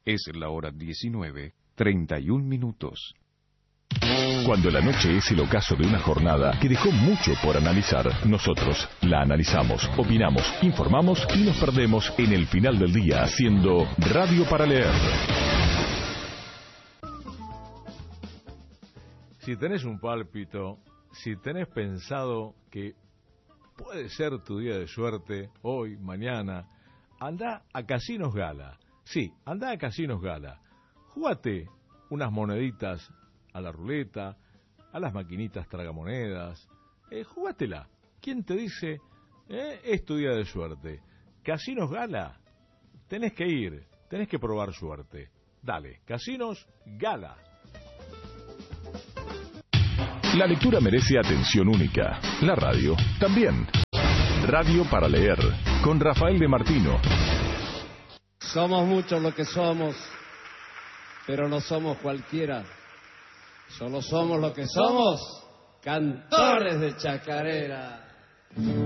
Es la hora 19:31. Cuando la noche es el ocaso de una jornada que dejó mucho por analizar, nosotros la analizamos, opinamos, informamos y nos perdemos en el final del día haciendo Radio para Leer. Si tenés un pálpito, si tenés pensado que puede ser tu día de suerte, hoy, mañana, andá a Casinos Gala. Sí, andá a Casinos Gala. Jugate unas moneditas a la ruleta, a las maquinitas tragamonedas. Jugátela. ¿Quién te dice es tu día de suerte? Casinos Gala. Tenés que ir, tenés que probar suerte. Dale, Casinos Gala. La lectura merece atención única. La radio también. Radio para Leer, con Rafael de Martino. Somos muchos lo que somos, pero no somos cualquiera. Solo somos lo que somos, cantores de chacarera.